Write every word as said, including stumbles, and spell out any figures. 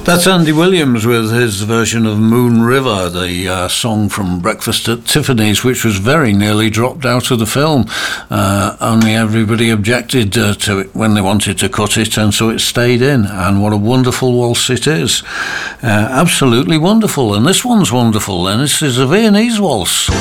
That's Andy Williams with his version of Moon River, the uh, song from Breakfast at Tiffany's, which was very nearly dropped out of the film. Uh, only everybody objected uh, to it when they wanted to cut it, and so it stayed in. And what a wonderful waltz it is. Uh, absolutely wonderful. And this one's wonderful, and this is a Viennese waltz.